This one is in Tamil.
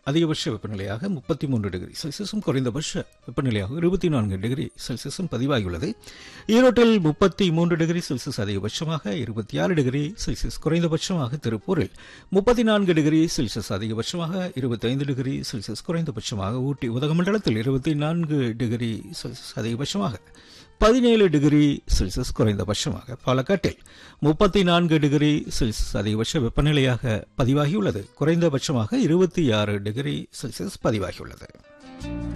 அதிகபட்ச வெப்பநிலையாக 33 டிகிரி செல்சியஸும் குறைந்தபட்ச வெப்பநிலையாக 24 டிகிரி செல்சியஸும் பதிவாகியுள்ளது. ஈரோட்டில் 33 டிகிரி செல்சியஸ் அதிகபட்சமாக, 26 டிகிரி செல்சியஸ் குறைந்தபட்சமாக, திருப்பூரில் 34 டிகிரி செல்சியஸ் அதிகபட்சமாக, 25 டிகிரி செல்சியஸ் குறைந்தபட்சமாக, ஊட்டி உதகமண்டலத்தில் 24 டிகிரி செல்சியஸ் அதிகபட்சமாக, 17 டிகிரி செல்சியஸ் குறைந்தபட்சமாக, பாலக்காட்டில் 34 டிகிரி செல்சியஸ் அதிகபட்ச வெப்பநிலையாக பதிவாகியுள்ளது. குறைந்தபட்சமாக 26 டிகிரி செல்சியஸ் பதிவாகியுள்ளது.